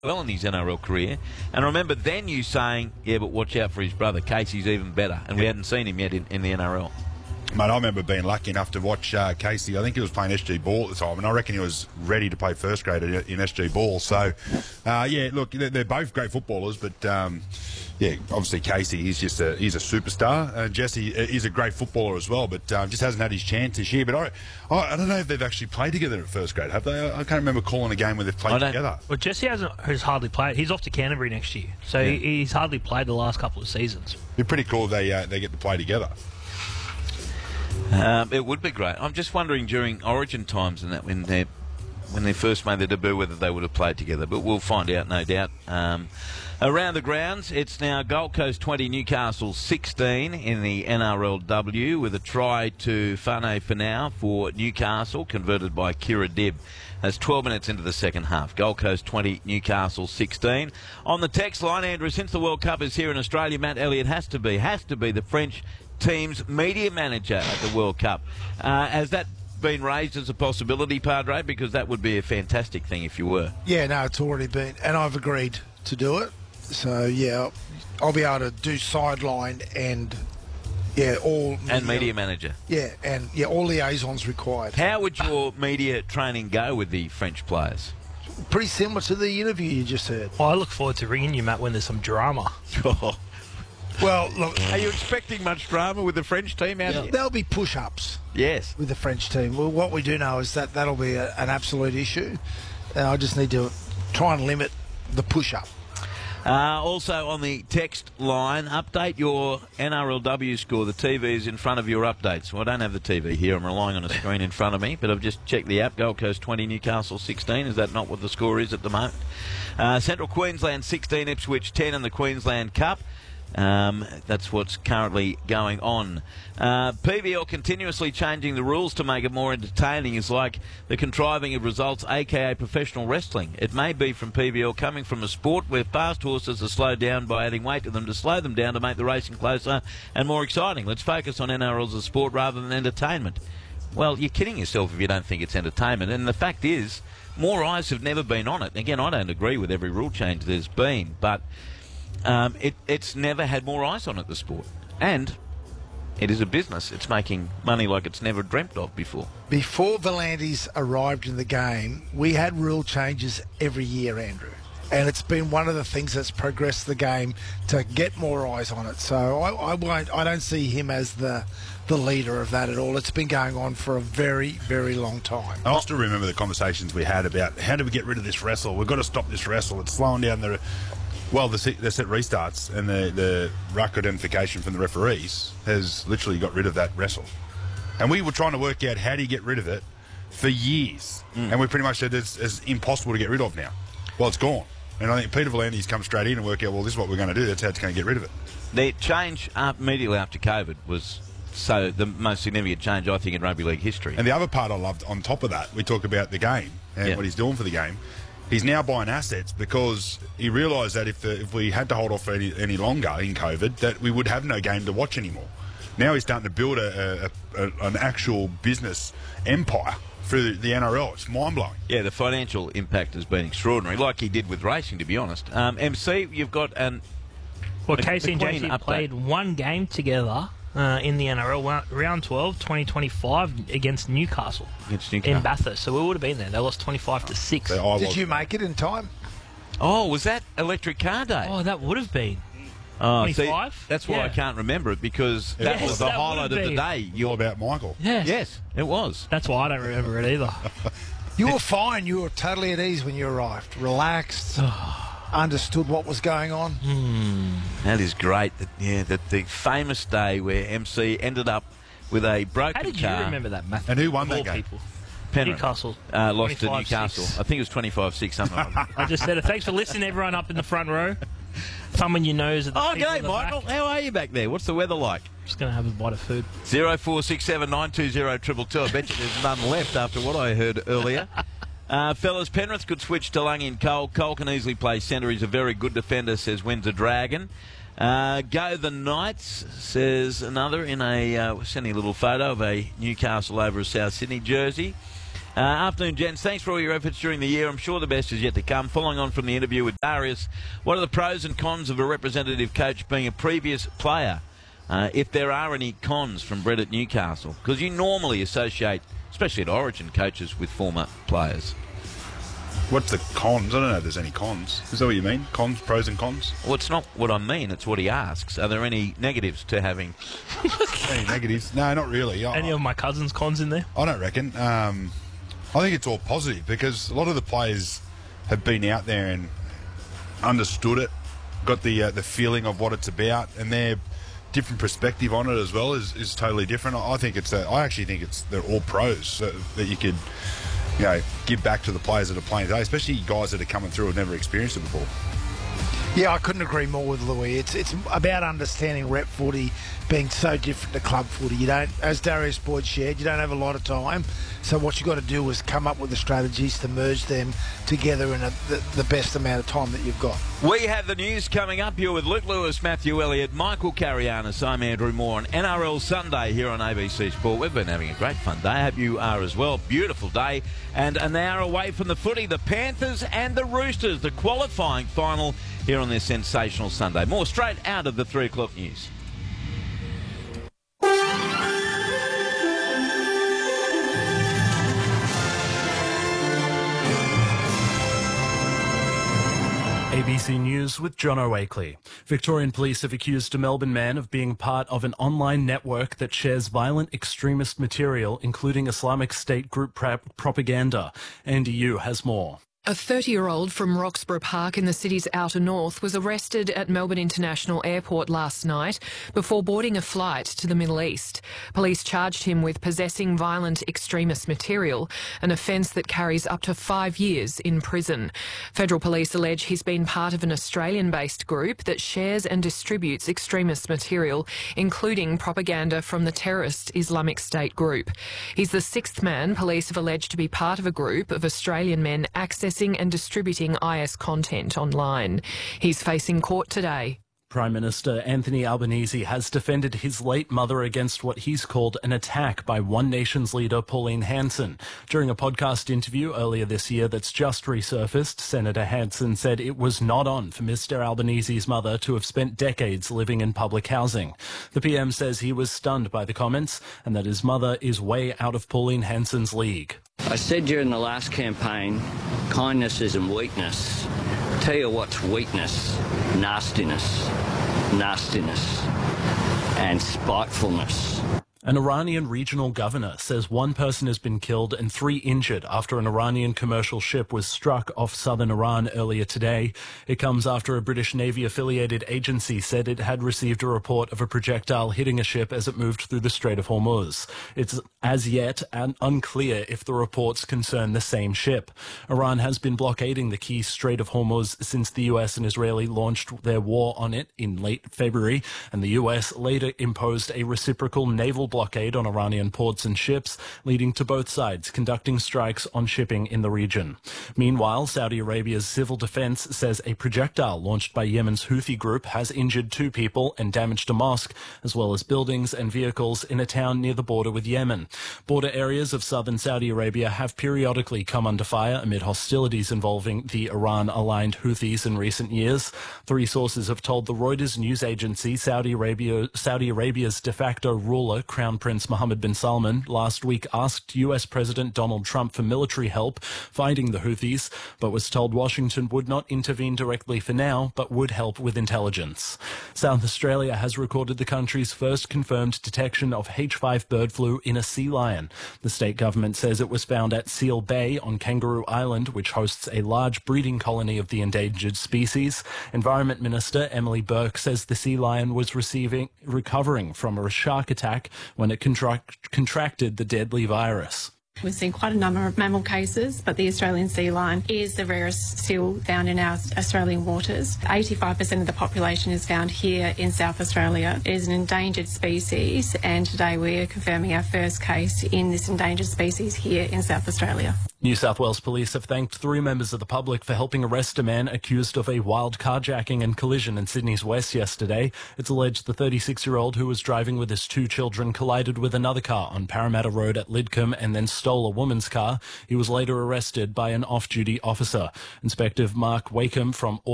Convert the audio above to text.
well in his NRL career. And I remember then you saying, yeah, but watch out for his brother. Casey's even better. And we hadn't seen him yet in the NRL. Mate, I remember being lucky enough to watch Casey. I think he was playing SG Ball at the time, and I reckon he was ready to play first grade in SG Ball. So, yeah, look, they're both great footballers, but yeah, obviously Casey he's a superstar. Jesse is a great footballer as well, but just hasn't had his chance this year. But I don't know if they've actually played together at first grade, have they? I can't remember calling a game where they've played together. Well, Jesse has hardly played. He's off to Canterbury next year, so yeah. He's hardly played the last couple of seasons. It'd be pretty cool if they get to play together. It would be great. I'm just wondering during Origin times and that when they first made their debut whether they would have played together, but we'll find out, no doubt. Around the grounds, it's now Gold Coast 20, Newcastle 16 in the NRLW with a try to Fane Finau for Newcastle, converted by Kira Dibb. That's 12 minutes into the second half. Gold Coast 20, Newcastle 16. On the text line, Andrew, since the World Cup is here in Australia, Matt Elliott has to be the French team's media manager at the World Cup. Has that been raised as a possibility, Padre? Because that would be a fantastic thing if you were. Yeah, no, it's already been, and I've agreed to do it. So, yeah, I'll be able to do sideline and, yeah, all... And media manager. Yeah, and, yeah, all liaisons required. How would your media training go with the French players? Pretty similar to the interview you just heard. Well, I look forward to ringing you, Matt, when there's some drama. Well, look... Are you expecting much drama with the French team out here? There'll be push-ups. Yes. With the French team. Well, what we do know is that'll be an absolute issue. I just need to try and limit the push-up. Also on the text line, update your NRLW score. The TV is in front of your updates. Well, I don't have the TV here. I'm relying on a screen in front of me, but I've just checked the app. Gold Coast 20, Newcastle 16. Is that not what the score is at the moment? Central Queensland 16, Ipswich 10 in the Queensland Cup. That's what's currently going on. PVL continuously changing the rules to make it more entertaining is like the contriving of results, aka professional wrestling. It may be from PVL coming from a sport where fast horses are slowed down by adding weight to them to slow them down to make the racing closer and more exciting. Let's focus on NRL as a sport rather than entertainment. Well, you're kidding yourself if you don't think it's entertainment. And the fact is, more eyes have never been on it. Again, I don't agree with every rule change there's been, but it's never had more eyes on it, the sport. And it is a business. It's making money like it's never dreamt of before. Before Volandis arrived in the game, we had rule changes every year, Andrew. And it's been one of the things that's progressed the game to get more eyes on it. So I don't see him as the leader of that at all. It's been going on for a very, very long time. I still remember the conversations we had about how do we get rid of this wrestle? We've got to stop this wrestle. It's slowing down the set restarts, and the ruck identification from the referees has literally got rid of that wrestle. And we were trying to work out how do you get rid of it for years. And we pretty much said it's impossible to get rid of now. Well, it's gone. And I think Peter Volandis come straight in and work out, well, this is what we're going to do. That's how it's going to get rid of it. The change immediately after COVID was the most significant change, I think, in rugby league history. And the other part I loved, on top of that, we talk about the game and what he's doing for the game. He's now buying assets because he realised that if we had to hold off any longer in COVID, that we would have no game to watch anymore. Now he's starting to build an actual business empire through the NRL. It's mind-blowing. Yeah, the financial impact has been extraordinary, like he did with racing, to be honest. MC, you've got Casey and JC played one game together in the NRL, round 12, 2025, against Newcastle. In Bathurst. So we would have been there. They lost 25-6. Did you make it in time? Oh, was that Electric Car Day? Oh, that would have been. 25? See, that's why I can't remember it, because that was the highlight of the day. You're about Michael. Yes, it was. That's why I don't remember it either. You were fine. You were totally at ease when you arrived. Relaxed. Understood what was going on. That is great. That the famous day where MC ended up with a broken car. How did you remember that, Matthew? And who won that game? Penrith. Newcastle. Lost to Newcastle. I think it was 25-6, something like that. I just said it. Thanks for listening, everyone up in the front row. Thumbing your nose at the g'day, Michael. Back. How are you back there? What's the weather like? Just going to have a bite of food. 0467 920 222. I bet you there's none left after what I heard earlier. Fellas, Penrith could switch to Lungy and Cole. Cole can easily play centre. He's a very good defender, says Windsor Dragon. Go the Knights, says another in sending a little photo of a Newcastle over a South Sydney jersey. Afternoon, gents. Thanks for all your efforts during the year. I'm sure the best is yet to come. Following on from the interview with Darius, what are the pros and cons of a representative coach being a previous player? If there are any cons from Brett at Newcastle, because you normally associate, especially at Origin, coaches with former players. What's the cons? I don't know if there's any cons. Is that what you mean? Cons, pros and cons? Well, it's not what I mean. It's what he asks. Are there any negatives to having... Any negatives? No, not really. Any of my cousins' cons in there? I don't reckon. I think it's all positive because a lot of the players have been out there and understood it, got the feeling of what it's about, and their different perspective on it as well is totally different. I actually think they're all pros so that you could, give back to the players that are playing today, especially guys that are coming through and never experienced it before. Yeah, I couldn't agree more with Louis. It's about understanding rep footy being so different to club footy. You don't, as Darius Boyd shared, you don't have a lot of time. So what you got to do is come up with the strategies to merge them together in the best amount of time that you've got. We have the news coming up. You're with Luke Lewis, Matthew Elliott, Michael Carianis. I'm Andrew Moore on NRL Sunday here on ABC Sport. We've been having a great fun day. I hope you are as well. Beautiful day. And an hour away from the footy, the Panthers and the Roosters, the qualifying final here on this sensational Sunday. More straight out of the 3 o'clock news. ABC News with John O'Wakely. Victorian police have accused a Melbourne man of being part of an online network that shares violent extremist material, including Islamic State group propaganda. Andy Yu has more. A 30-year-old from Roxburgh Park in the city's outer north was arrested at Melbourne International Airport last night before boarding a flight to the Middle East. Police charged him with possessing violent extremist material, an offence that carries up to 5 years in prison. Federal police allege he's been part of an Australian-based group that shares and distributes extremist material, including propaganda from the terrorist Islamic State group. He's the 6th man police have alleged to be part of a group of Australian men accessing and distributing IS content online. He's facing court today. Prime Minister Anthony Albanese has defended his late mother against what he's called an attack by One Nation's leader Pauline Hanson. During a podcast interview earlier this year that's just resurfaced, Senator Hanson said it was not on for Mr Albanese's mother to have spent decades living in public housing. The PM says he was stunned by the comments and that his mother is way out of Pauline Hanson's league. I said during the last campaign, kindness isn't weakness. Tell you what's weakness: nastiness, and spitefulness. An Iranian regional governor says 1 person has been killed and 3 injured after an Iranian commercial ship was struck off southern Iran earlier today. It comes after a British Navy-affiliated agency said it had received a report of a projectile hitting a ship as it moved through the Strait of Hormuz. It's as yet unclear if the reports concern the same ship. Iran has been blockading the key Strait of Hormuz since the US and Israeli launched their war on it in late February, and the US later imposed a reciprocal naval blockade on Iranian ports and ships, leading to both sides conducting strikes on shipping in the region. Meanwhile, Saudi Arabia's civil defense says a projectile launched by Yemen's Houthi group has injured 2 people and damaged a mosque, as well as buildings and vehicles in a town near the border with Yemen. Border areas of southern Saudi Arabia have periodically come under fire amid hostilities involving the Iran-aligned Houthis in recent years. 3 sources have told the Reuters news agency Saudi Arabia's de facto ruler, Crown Prince Mohammed bin Salman, last week asked US President Donald Trump for military help fighting the Houthis, but was told Washington would not intervene directly for now, but would help with intelligence. South Australia has recorded the country's first confirmed detection of H5 bird flu in a sea lion. The state government says it was found at Seal Bay on Kangaroo Island, which hosts a large breeding colony of the endangered species. Environment Minister Emily Burke says the sea lion was recovering from a shark attack when it contracted the deadly virus. We've seen quite a number of mammal cases, but the Australian sea lion is the rarest still found in our Australian waters. 85% of the population is found here in South Australia. It is an endangered species, and today we are confirming our first case in this endangered species here in South Australia. New South Wales police have thanked 3 members of the public for helping arrest a man accused of a wild carjacking and collision in Sydney's west yesterday. It's alleged the 36-year-old who was driving with his 2 children collided with another car on Parramatta Road at Lidcombe and then stole a woman's car. He was later arrested by an off-duty officer. Inspector Mark Wakeham from